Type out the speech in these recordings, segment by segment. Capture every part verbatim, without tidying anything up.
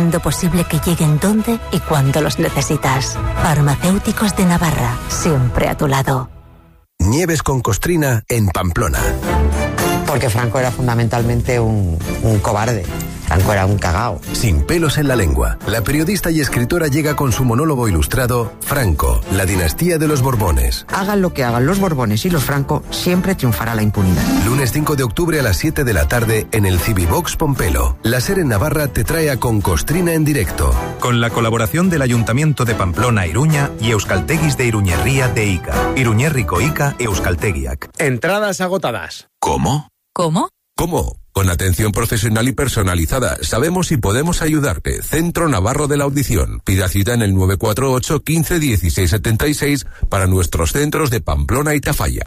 haciendo posible que lleguen donde y cuando los necesitas. Farmacéuticos de Navarra, siempre a tu lado. Nieves con Costrina en Pamplona. Porque Franco era fundamentalmente un, un cobarde. Franco era un cagao. Sin pelos en la lengua, la periodista y escritora llega con su monólogo ilustrado Franco, la dinastía de los Borbones. Hagan lo que hagan los Borbones y los Franco, siempre triunfará la impunidad. Lunes cinco de octubre a las siete de la tarde en el Civivox Pompelo. La SER en Navarra te trae a Con Costrina en directo. Con la colaboración del Ayuntamiento de Pamplona Iruña y Euskalteguis de Iruñerría de Ica. Iruñerriko Ica Euskaltegiak. Entradas agotadas. ¿Cómo? ¿Cómo? ¿Cómo? Con atención profesional y personalizada. Sabemos si podemos ayudarte. Centro Navarro de la Audición. Pida cita en el nueve cuatro ocho, quince, dieciséis setenta y seis para nuestros centros de Pamplona y Tafalla.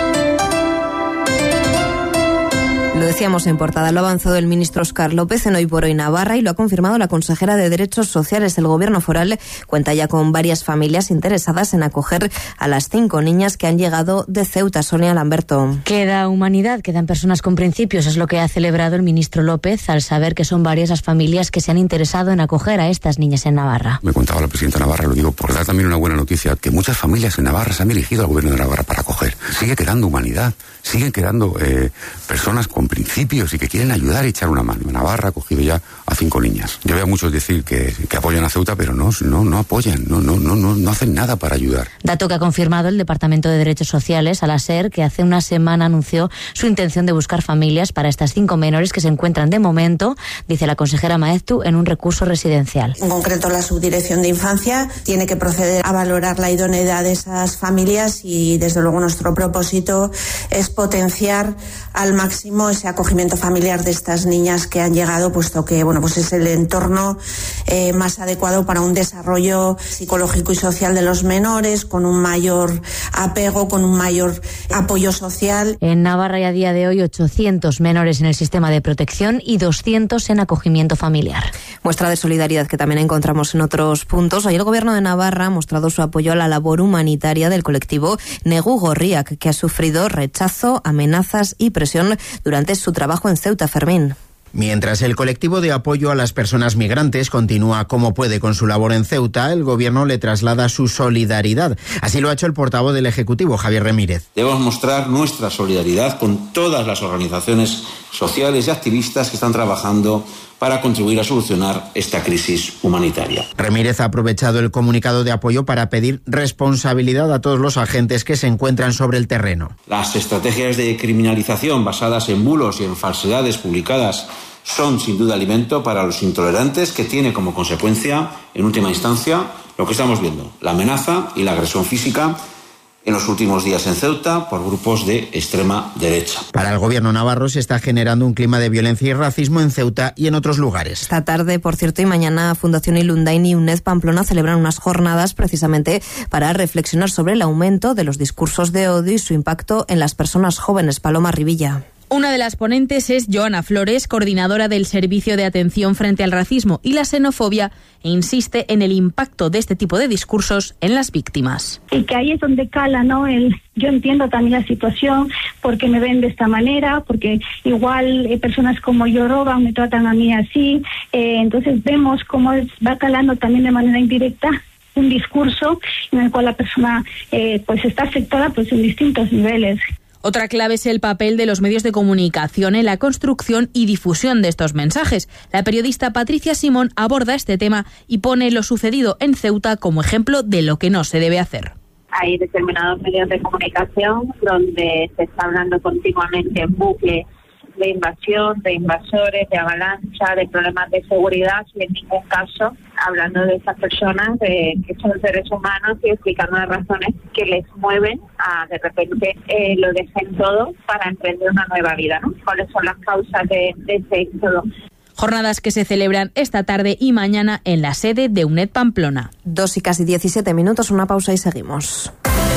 Lo decíamos en portada, lo ha avanzado el ministro Óscar López en Hoy por Hoy Navarra y lo ha confirmado la consejera de Derechos Sociales. El Gobierno foral cuenta ya con varias familias interesadas en acoger a las cinco niñas que han llegado de Ceuta. Sonia Lamberto. Queda humanidad, quedan personas con principios, es lo que ha celebrado el ministro López al saber que son varias las familias que se han interesado en acoger a estas niñas en Navarra. Me contaba la presidenta de Navarra, lo digo por dar también una buena noticia, que muchas familias en Navarra se han dirigido al Gobierno de Navarra para acoger. Sigue quedando humanidad, siguen quedando eh, personas con principios y que quieren ayudar y echar una mano. En Navarra ha cogido ya a cinco niñas. Yo veo a muchos decir que, que apoyan a Ceuta, pero no, no, no apoyan, no, no, no, no, no hacen nada para ayudar. Dato que ha confirmado el Departamento de Derechos Sociales a la SER, que hace una semana anunció su intención de buscar familias para estas cinco menores que se encuentran de momento, dice la consejera Maeztu, en un recurso residencial. En concreto, la Subdirección de Infancia tiene que proceder a valorar la idoneidad de esas familias y, desde luego, nuestro propósito es potenciar al máximo ese acogimiento familiar de estas niñas que han llegado, puesto que bueno, pues es el entorno eh, más adecuado para un desarrollo psicológico y social de los menores, con un mayor apego, con un mayor apoyo social. En Navarra hay a día de hoy ochocientos menores en el sistema de protección y doscientos en acogimiento familiar. Muestra de solidaridad que también encontramos en otros puntos. Hoy el Gobierno de Navarra ha mostrado su apoyo a la labor humanitaria del colectivo Negu Gorriak, que ha sufrido rechazo, amenazas y presión durante su trabajo en Ceuta. Fermín. Mientras el colectivo de apoyo a las personas migrantes continúa como puede con su labor en Ceuta, el Gobierno le traslada su solidaridad. Así lo ha hecho el portavoz del Ejecutivo, Javier Remírez. Debemos mostrar nuestra solidaridad con todas las organizaciones sociales y activistas que están trabajando para contribuir a solucionar esta crisis humanitaria. Remírez ha aprovechado el comunicado de apoyo para pedir responsabilidad a todos los agentes que se encuentran sobre el terreno. Las estrategias de criminalización basadas en bulos y en falsedades publicadas son sin duda alimento para los intolerantes, que tiene como consecuencia, en última instancia, lo que estamos viendo, la amenaza y la agresión física en los últimos días en Ceuta por grupos de extrema derecha. Para el Gobierno navarro se está generando un clima de violencia y racismo en Ceuta y en otros lugares. Esta tarde, por cierto, y mañana, Fundación Ilundain y UNED Pamplona celebran unas jornadas precisamente para reflexionar sobre el aumento de los discursos de odio y su impacto en las personas jóvenes. Paloma Rivilla. Una de las ponentes es Joana Flores, coordinadora del Servicio de Atención frente al Racismo y la Xenofobia, e insiste en el impacto de este tipo de discursos en las víctimas. Y que ahí es donde cala, ¿no? El, yo entiendo también la situación, porque me ven de esta manera, porque igual eh, personas como yo roban, me tratan a mí así, eh, entonces vemos cómo es, va calando también de manera indirecta un discurso en el cual la persona eh, pues está afectada pues en distintos niveles. Otra clave es el papel de los medios de comunicación en la construcción y difusión de estos mensajes. La periodista Patricia Simón aborda este tema y pone lo sucedido en Ceuta como ejemplo de lo que no se debe hacer. Hay determinados medios de comunicación donde se está hablando continuamente en bucle de invasión, de invasores, de avalancha, de problemas de seguridad, y en ningún caso hablando de esas personas de, que son seres humanos, y explicando las razones que les mueven a de repente eh, lo dejen todo para emprender una nueva vida, ¿no? ¿Cuáles son las causas de, de ese éxodo? Jornadas que se celebran esta tarde y mañana en la sede de UNED Pamplona. Dos y casi diecisiete minutos, una pausa y seguimos.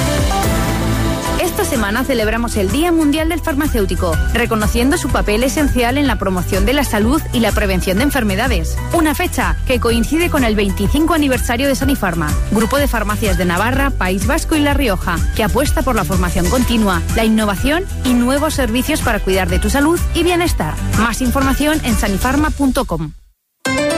Esta semana celebramos el Día Mundial del Farmacéutico, reconociendo su papel esencial en la promoción de la salud y la prevención de enfermedades. Una fecha que coincide con el veinticinco aniversario de Sanifarma, grupo de farmacias de Navarra, País Vasco y La Rioja, que apuesta por la formación continua, la innovación y nuevos servicios para cuidar de tu salud y bienestar. Más información en sanifarma punto com.